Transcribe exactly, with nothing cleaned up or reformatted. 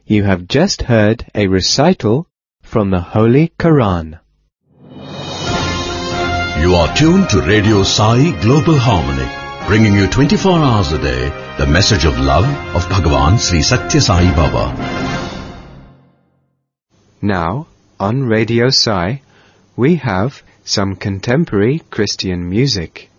You have just heard a recital from the Holy Quran. You are tuned to Radio Sai Global Harmony, bringing you twenty-four hours a day the message of love of Bhagavan Sri Satya Sai Baba. Now, on Radio Sai, we have some contemporary Christian music.